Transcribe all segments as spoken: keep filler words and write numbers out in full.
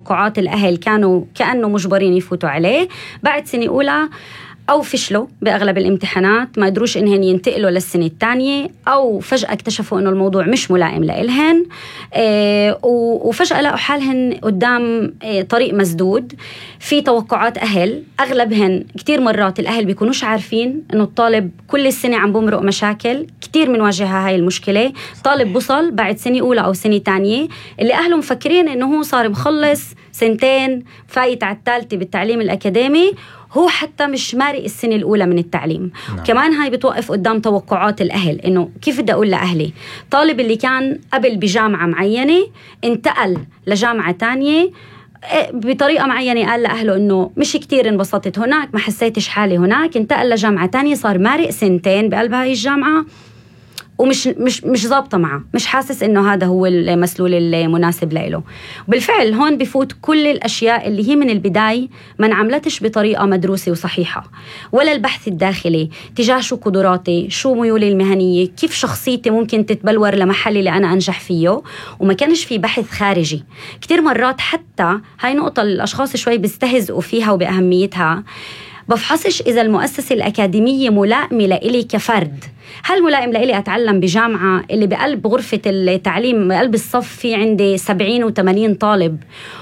توقعات الأهل كانوا كأنه مجبرين يفوتوا عليه، بعد سنة أولى أو فشلوا بأغلب الامتحانات، ما قدروش إنهن ينتقلوا للسنة الثانية، أو فجأة اكتشفوا إنه الموضوع مش ملائم لإلهن، اه وفجأة لقوا حالهن قدام اه طريق مسدود في توقعات أهل. أغلبهن كتير مرات الأهل بيكونوش عارفين إنه الطالب كل السنة عم بمرق مشاكل كتير من واجهها هاي المشكلة. طالب بصل بعد سنة أولى أو سنة تانية اللي أهله مفكرين إنه هو صار مخلص سنتين فايت على الثالثة بالتعليم الأكاديمي، هو حتى مش مارق السنة الأولى من التعليم. نعم. كمان هاي بتوقف قدام توقعات الأهل، إنه كيف بدي أقول لأهلي طالب اللي كان قبل بجامعة معينة انتقل لجامعة تانية بطريقة معينة، قال لأهله إنه مش كتير انبسطت هناك، ما حسيتش حالي هناك، انتقل لجامعة تانية صار مارق سنتين بقلب هاي الجامعة ومش مش مش ضابطه معه، مش حاسس انه هذا هو المسلول المناسب له. بالفعل هون بفوت كل الاشياء اللي هي من البدايه ما انعملتش بطريقه مدروسه وصحيحه، ولا البحث الداخلي تجاه شو قدراتي، شو ميولي المهنيه، كيف شخصيتي ممكن تتبلور لمحل اللي انا انجح فيه، وما كانش في بحث خارجي. كتير مرات حتى هاي نقطه الاشخاص شوي بيستهزئوا فيها وباهميتها، بفحصش إذا المؤسسة الأكاديمية ملائمة لإلي كفرد. هل ملائم لإلي أتعلم بجامعة اللي بقلب غرفة التعليم بقلب الصف في عندي سبعين وثمانين طالب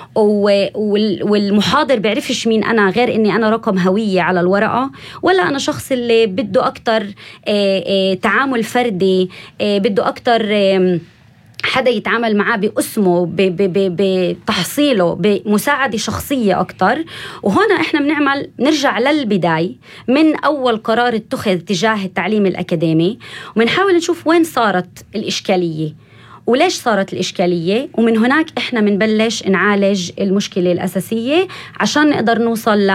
والمحاضر بيعرفش مين أنا غير إني أنا رقم هوية على الورقة، ولا أنا شخص اللي بده أكتر تعامل فردي، بده أكتر حدا يتعامل معاه باسمه، بتحصيله، بمساعدة شخصية أكتر. وهنا إحنا بنعمل نرجع للبداية من أول قرار اتخذ تجاه التعليم الأكاديمي، وبنحاول نشوف وين صارت الإشكالية وليش صارت الإشكالية، ومن هناك إحنا منبلش نعالج المشكلة الأساسية عشان نقدر نوصل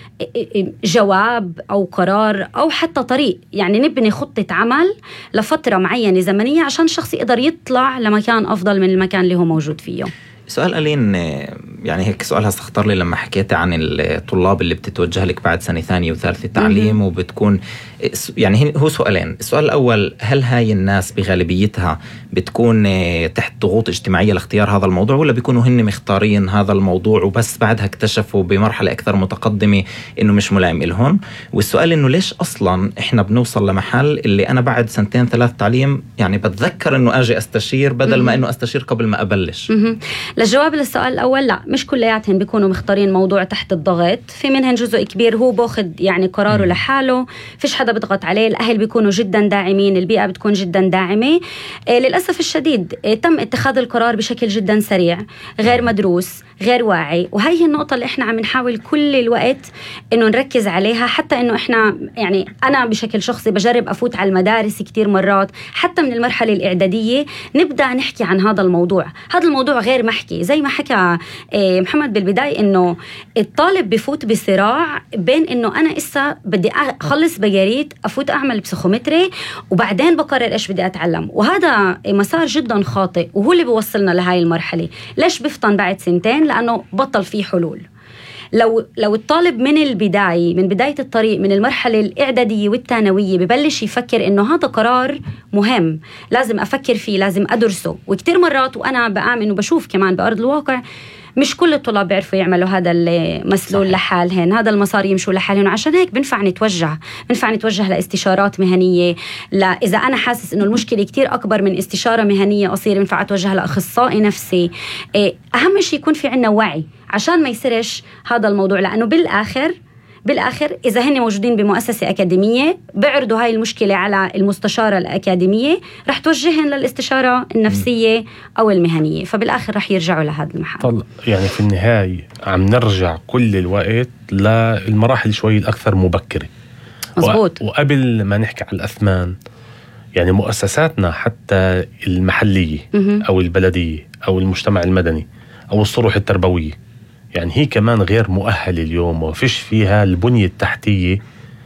لجواب أو قرار أو حتى طريق. يعني نبني خطة عمل لفترة معينة زمنية عشان الشخص يقدر يطلع لمكان أفضل من المكان اللي هو موجود فيه. سؤال ألين، يعني هيك سؤال هستخطر لي لما حكيت عن الطلاب اللي بتتوجه لك بعد سنة ثانية وثالثة تعليم وبتكون، يعني هو سؤالين. السؤال الأول، هل هاي الناس بغالبيتها بتكون تحت ضغوط اجتماعية لاختيار هذا الموضوع، ولا بيكونوا هن مختارين هذا الموضوع وبس بعدها اكتشفوا بمرحلة أكثر متقدمة إنه مش ملائم إلهم؟ والسؤال إنه ليش أصلاً إحنا بنوصل لمحل اللي أنا بعد سنتين ثلاث تعليم يعني بتذكر إنه أجي أستشير بدل ما إنه أستشير قبل ما أبلش؟ للجواب للسؤال الأول، لا، مش كلياتهم بيكونوا مختارين موضوع تحت الضغط. في منهم جزء كبير هو باخد يعني قراره لحاله، فيش حدا بيضغط عليه، الأهل بيكونوا جدا داعمين، البيئة بتكون جدا داعمة. آه للأسف الشديد آه تم اتخاذ القرار بشكل جدا سريع، غير مدروس، غير واعي، وهي هي النقطة اللي احنا عم نحاول كل الوقت انه نركز عليها. حتى انه احنا يعني انا بشكل شخصي بجرب افوت على المدارس كتير مرات حتى من المرحلة الإعدادية نبدأ نحكي عن هذا الموضوع. هذا الموضوع غير محكي، زي ما حكى محمد بالبداية انه الطالب بفوت بصراع بين انه انا اسا بدي اخلص بجاريت، افوت اعمل بسيكومتري، وبعدين بقرر ايش بدي اتعلم. وهذا مسار جدا خاطئ، وهو اللي بيوصلنا لهاي المرحلة. ليش بفطن بعد سنتين؟ لأنه بطل فيه حلول. لو لو الطالب من البداية من بداية الطريق من المرحلة الإعدادية والثانوية ببلش يفكر إنه هذا قرار مهم لازم أفكر فيه، لازم أدرسه. وكتير مرات وأنا بآمن وبشوف كمان بأرض الواقع مش كل الطلاب بيعرفوا يعملوا هذا المسلول لحالهن، هذا المسار يمشوا لحالهن. وعشان هيك بنفع نتوجه بنفع نتوجه لاستشارات مهنية. لا، إذا أنا حاسس إنه المشكلة كتير أكبر من استشارة مهنية قصيرة بنفع أتوجه لأخصائي نفسي. أهم شيء يكون في عنا وعي عشان ما يصيرش هذا الموضوع، لأنه بالآخر بالآخر إذا هن موجودين بمؤسسة أكاديمية بيعرضوا هاي المشكلة على المستشارة الأكاديمية، رح توجهن للاستشارة النفسية أو المهنية، فبالآخر رح يرجعوا لهذا المحل. طل يعني في النهاية عم نرجع كل الوقت للمراحل شوي الأكثر مبكرة. مزبوط. وقبل ما نحكي على الأثمان، يعني مؤسساتنا حتى المحلية أو البلدية أو المجتمع المدني أو الصروح التربوية، يعني هي كمان غير مؤهلة اليوم، وفيش فيها البنية التحتية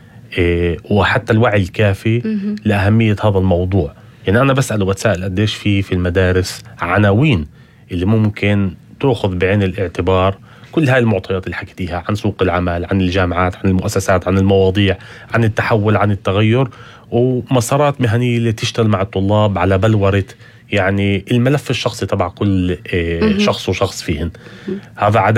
إيه وحتى الوعي الكافي لأهمية هذا الموضوع. يعني أنا بسأل وبتسأل قديش في في المدارس عناوين اللي ممكن تأخذ بعين الاعتبار كل هاي المعطيات اللي حكيتيها عن سوق العمل، عن الجامعات، عن المؤسسات، عن المواضيع، عن التحول، عن التغير، ومسارات مهنية اللي تشتغل مع الطلاب على بلورة يعني الملف الشخصي تبع كل إيه شخص وشخص فيهن. هذا